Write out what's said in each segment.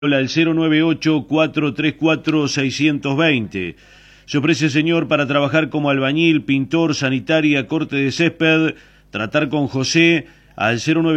al 098-434-620. Se ofrece, señor, para trabajar como albañil, pintor, sanitaria, corte de césped, tratar con José al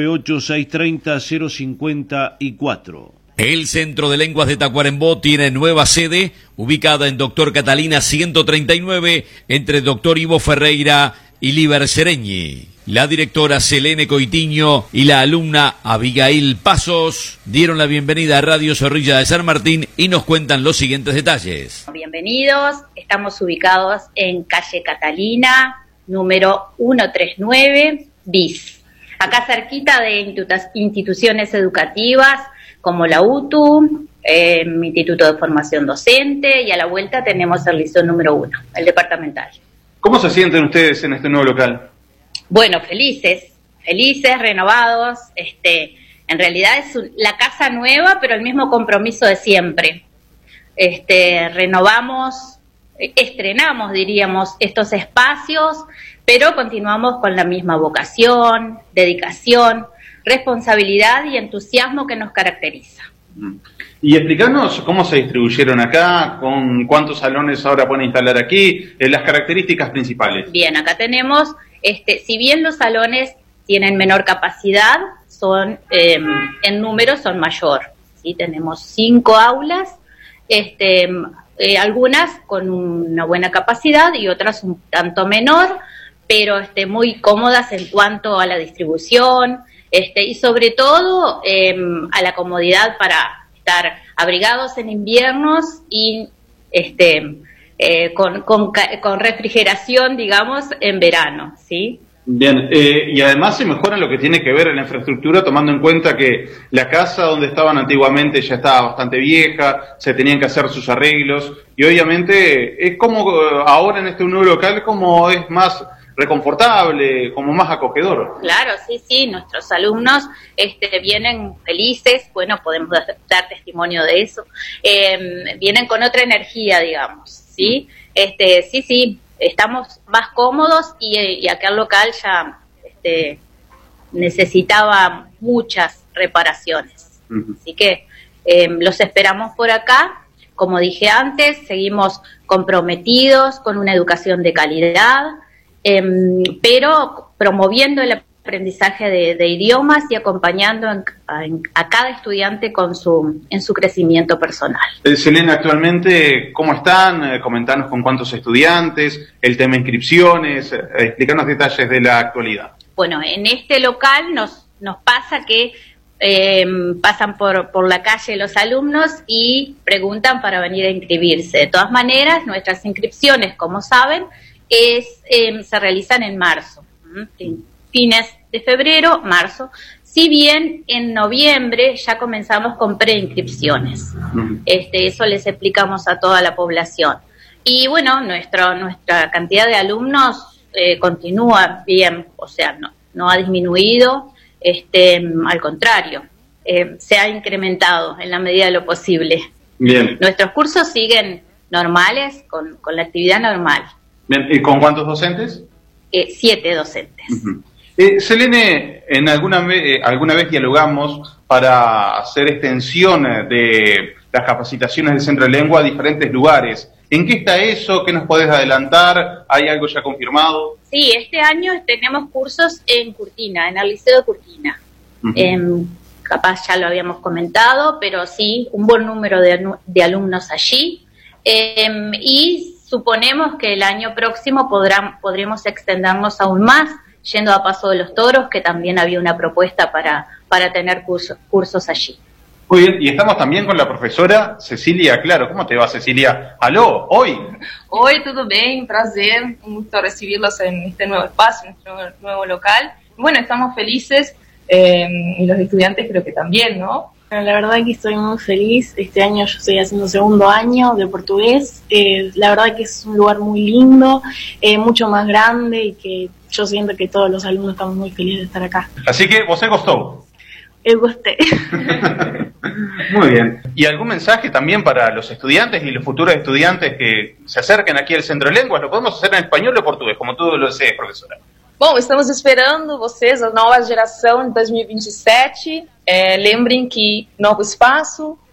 098-630-054. El Centro de Lenguas de Tacuarembó tiene nueva sede, ubicada en Doctor Catalina 139, entre Doctor Ivo Ferreira y Líber Sereñi. La directora Selene Coitiño y la alumna Abigail Pasos dieron la bienvenida a Radio Zorrilla de San Martín y nos cuentan los siguientes detalles. Bienvenidos, estamos ubicados en calle Catalina, número 139, bis. Acá cerquita de instituciones educativas como la UTU, Instituto de Formación Docente, y a la vuelta tenemos el liceo número 1, el departamental. ¿Cómo se sienten ustedes en este nuevo local? Bueno, felices, renovados. En realidad es la casa nueva, pero el mismo compromiso de siempre. Renovamos, estrenamos, diríamos, estos espacios, pero continuamos con la misma vocación, dedicación, responsabilidad y entusiasmo que nos caracteriza. Y explicarnos cómo se distribuyeron acá, con cuántos salones ahora pueden instalar aquí, las características principales. Bien, acá tenemos, si bien los salones tienen menor capacidad, son en número son mayor, ¿sí? Tenemos 5 aulas, algunas con una buena capacidad y otras un tanto menor, pero muy cómodas en cuanto a la distribución, y sobre todo a la comodidad para estar abrigados en inviernos y con refrigeración, digamos, en verano, ¿sí? Bien, y además se mejora lo que tiene que ver en la infraestructura, tomando en cuenta que la casa donde estaban antiguamente ya estaba bastante vieja, se tenían que hacer sus arreglos, y obviamente es como ahora en este nuevo local, como es más reconfortable, como más acogedor. Claro, sí, nuestros alumnos vienen felices, bueno, podemos dar testimonio de eso, vienen con otra energía, digamos, ¿sí? Sí, estamos más cómodos y aquel local ya necesitaba muchas reparaciones, así que los esperamos por acá. Como dije antes, seguimos comprometidos con una educación de calidad, pero promoviendo el aprendizaje de idiomas y acompañando a cada estudiante en su crecimiento personal. Selene, actualmente, ¿cómo están? Comentanos con cuántos estudiantes, el tema inscripciones, explicarnos detalles de la actualidad. Bueno, en este local nos pasa que pasan por la calle los alumnos y preguntan para venir a inscribirse. De todas maneras, nuestras inscripciones, como saben, se realizan en marzo, fines de febrero, marzo, si bien en noviembre ya comenzamos con preinscripciones. Eso les explicamos a toda la población. Y bueno, nuestra cantidad de alumnos continúa bien, o sea, no ha disminuido, al contrario, se ha incrementado en la medida de lo posible. Bien. Nuestros cursos siguen normales, con la actividad normal. Bien, ¿y con cuántos docentes? 7 docentes. Selene, alguna vez dialogamos para hacer extensión de las capacitaciones del Centro de Lengua a diferentes lugares. ¿En qué está eso? ¿Qué nos podés adelantar? ¿Hay algo ya confirmado? Sí, este año tenemos cursos en Curtina, en el Liceo de Curtina. Capaz ya lo habíamos comentado, pero sí, un buen número de alumnos allí. Y suponemos que el año próximo podremos extendernos aún más, yendo a Paso de los Toros, que también había una propuesta para tener cursos allí. Muy bien, y estamos también con la profesora Cecilia Claro. ¿Cómo te va, Cecilia? ¿Aló? ¿Hoy? Oi, tudo bem? Prazer, muito recibirlos en este nuevo espacio, en este nuevo local. Bueno, estamos felices y los estudiantes creo que también, ¿no? La verdad que estoy muy feliz. Este año yo estoy haciendo 2º año de portugués. La verdad que es un lugar muy lindo, mucho más grande, y que yo siento que todos los alumnos estamos muy felices de estar acá. Así que, ¿vos gostou? Eu gostei. Muy bien. ¿Y algún mensaje también para los estudiantes y los futuros estudiantes que se acerquen aquí al Centro de Lenguas? ¿Lo podemos hacer en español o portugués, como tú lo desees, profesora? Bom, estamos esperando vocês, a nova geração de 2027. Lembrem que novo espaço,